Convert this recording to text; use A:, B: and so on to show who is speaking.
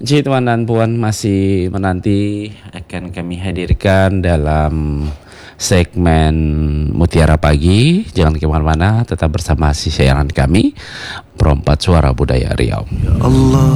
A: Ji teman dan puan masih menanti akan kami hadirkan dalam segmen Mutiara Pagi. Jangan kemana-mana, tetap bersama siaran kami Perompak Suara Budaya Riau.
B: Ya Allah.